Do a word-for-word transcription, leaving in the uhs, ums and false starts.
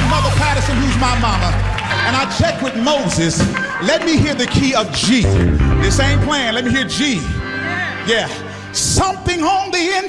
Mother Patterson, who's my mama, and I checked with Moses. Let me hear the key of G. This ain't playing. Let me hear G. Yeah. Something on the inside